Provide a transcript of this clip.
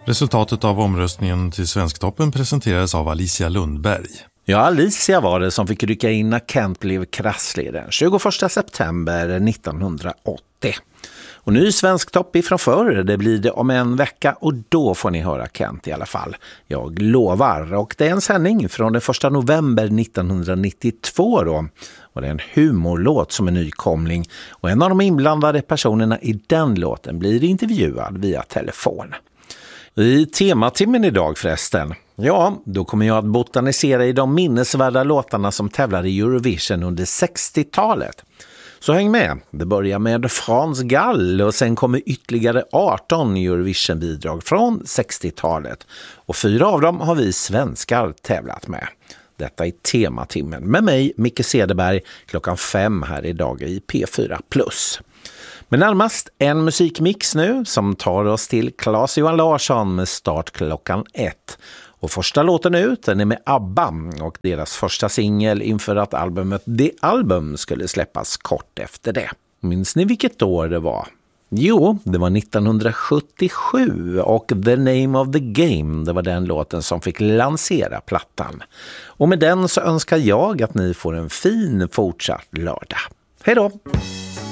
Resultatet av omröstningen till Svensktoppen presenterades av Alicia Lundberg. Ja, Alicia var det som fick rycka in när Kent blev krasslig den 21 september 1980. Och ny Svensktopp ifrån förr, det blir det om en vecka och då får ni höra Kent i alla fall. Jag lovar. Och det är en sändning från den 1 november 1992 då. Och det är en humorlåt som är nykomling. Och en av de inblandade personerna i den låten blir intervjuad via telefon. I tematimmen idag förresten, ja, då kommer jag att botanisera i de minnesvärda låtarna som tävlar i Eurovision under 60-talet. Så häng med, det börjar med Frans Gall och sen kommer ytterligare 18 Eurovision-bidrag från 60-talet. Och 4 av dem har vi svenskar tävlat med. Detta är tematimmen med mig, Micke Cederberg, klockan 5 här idag i P4+. Men närmast en musikmix nu som tar oss till Claes-Johan Larsson med start klockan 1. Och första låten ut, den är med ABBA och deras första singel inför att albumet The Album skulle släppas kort efter det. Minns ni vilket år det var? Jo, det var 1977 och The Name of the Game, det var den låten som fick lansera plattan. Och med den så önskar jag att ni får en fin fortsatt lördag. Hej då!